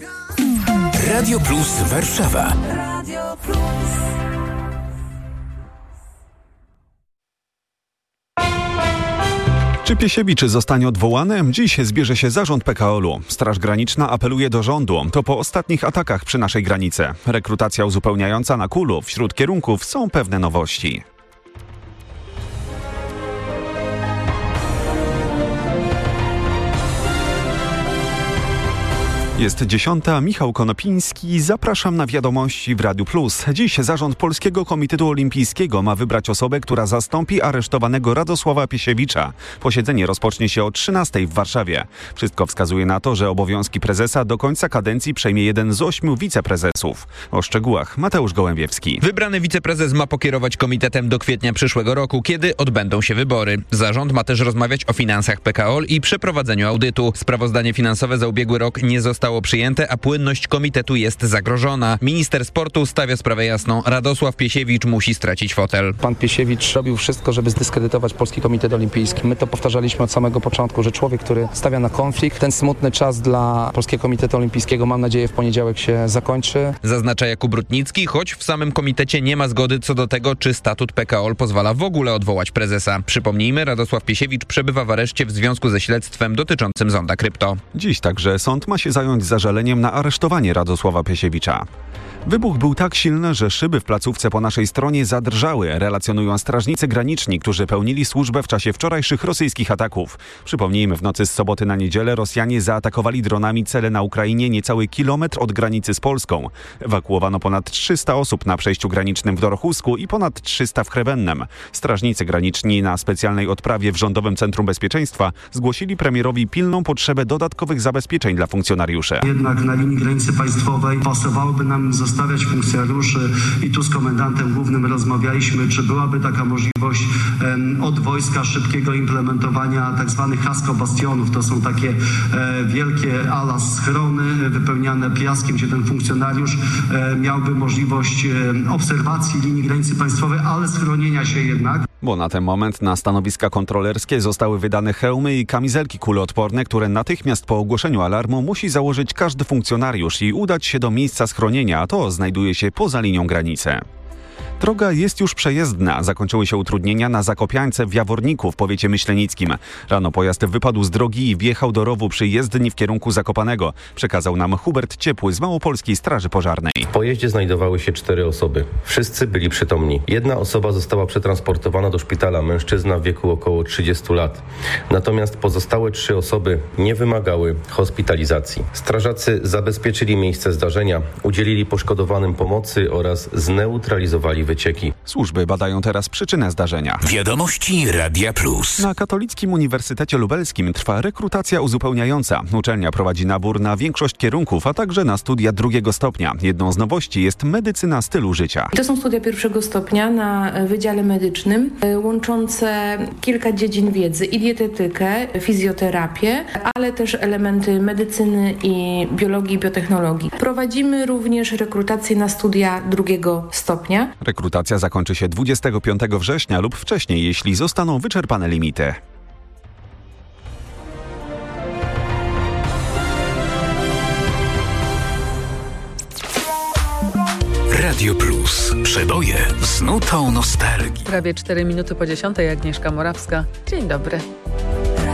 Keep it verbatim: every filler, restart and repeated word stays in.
Radio Plus Warszawa. Radio Plus. Czy Piesiewicz zostanie odwołany? Dziś zbierze się zarząd P K O-lu. Straż Graniczna apeluje do rządu. To po ostatnich atakach przy naszej granicy. Rekrutacja uzupełniająca na Kulu. Wśród kierunków są pewne nowości. Jest dziesiąta, Michał Konopiński, zapraszam na wiadomości w Radiu Plus. Dziś zarząd Polskiego Komitetu Olimpijskiego ma wybrać osobę, która zastąpi aresztowanego Radosława Piesiewicza. Posiedzenie rozpocznie się o trzynastej w Warszawie. Wszystko wskazuje na to, że obowiązki prezesa do końca kadencji przejmie jeden z ośmiu wiceprezesów. O szczegółach Mateusz Gołębiewski. Wybrany wiceprezes ma pokierować komitetem do kwietnia przyszłego roku, kiedy odbędą się wybory. Zarząd ma też rozmawiać o finansach P K O L i przeprowadzeniu audytu. Sprawozdanie finansowe za ubiegły rok nie zostało przyjęte, a płynność komitetu jest zagrożona. Minister sportu stawia sprawę jasną. Radosław Piesiewicz musi stracić fotel. Pan Piesiewicz robił wszystko, żeby zdyskredytować Polski Komitet Olimpijski. My to powtarzaliśmy od samego początku, że człowiek, który stawia na konflikt, ten smutny czas dla Polskiego Komitetu Olimpijskiego, mam nadzieję, w poniedziałek się zakończy. Zaznacza Jakub Rutnicki, choć w samym komitecie nie ma zgody co do tego, czy statut P K O L pozwala w ogóle odwołać prezesa. Przypomnijmy, Radosław Piesiewicz przebywa w areszcie w związku ze śledztwem dotyczącym Zonda Krypto. Dziś także sąd ma się zająć zażaleniem na aresztowanie Radosława Piesiewicza. Wybuch był tak silny, że szyby w placówce po naszej stronie zadrżały, relacjonują strażnicy graniczni, którzy pełnili służbę w czasie wczorajszych rosyjskich ataków. Przypomnijmy, w nocy z soboty na niedzielę Rosjanie zaatakowali dronami cele na Ukrainie niecały kilometr od granicy z Polską. Ewakuowano ponad trzysta osób na przejściu granicznym w Dorochusku i ponad trzysta w Chrewennem. Strażnicy graniczni na specjalnej odprawie w Rządowym Centrum Bezpieczeństwa zgłosili premierowi pilną potrzebę dodatkowych zabezpieczeń dla funkcjonariuszy. Jednak na linii granicy państwowej pasowałoby nam zostawiać funkcjonariuszy i tu z komendantem głównym rozmawialiśmy, czy byłaby taka możliwość um, od wojska szybkiego implementowania tak zwanych hasko-bastionów. To są takie e, wielkie ala schrony wypełniane piaskiem, gdzie ten funkcjonariusz e, miałby możliwość e, obserwacji linii granicy państwowej, ale schronienia się jednak. Bo na ten moment na stanowiska kontrolerskie zostały wydane hełmy i kamizelki kuloodporne, które natychmiast po ogłoszeniu alarmu musi założyć każdy funkcjonariusz i udać się do miejsca schronienia, a to znajduje się poza linią granicy. Droga jest już przejezdna. Zakończyły się utrudnienia na Zakopiańce w Jaworniku w powiecie myślenickim. Rano pojazd wypadł z drogi i wjechał do rowu przy jezdni w kierunku Zakopanego. Przekazał nam Hubert Ciepły z Małopolskiej Straży Pożarnej. W pojeździe znajdowały się cztery osoby. Wszyscy byli przytomni. Jedna osoba została przetransportowana do szpitala, mężczyzna w wieku około trzydziestu lat. Natomiast pozostałe trzy osoby nie wymagały hospitalizacji. Strażacy zabezpieczyli miejsce zdarzenia, udzielili poszkodowanym pomocy oraz zneutralizowali wycieki. Służby badają teraz przyczynę zdarzenia. Wiadomości Radia Plus. Na Katolickim Uniwersytecie Lubelskim trwa rekrutacja uzupełniająca. Uczelnia prowadzi nabór na większość kierunków, a także na studia drugiego stopnia. Jedną z nowości jest medycyna stylu życia. To są studia pierwszego stopnia na Wydziale Medycznym, łączące kilka dziedzin wiedzy i dietetykę, fizjoterapię, ale też elementy medycyny i biologii i biotechnologii. Prowadzimy również rekrutację na studia drugiego stopnia. Rekrutacja zakończy się dwudziestego piątego września lub wcześniej, jeśli zostaną wyczerpane limity. Radio Plus. Przeboje z nutą nostalgii. Prawie cztery minuty po dziesiątej. Agnieszka Morawska. Dzień dobry.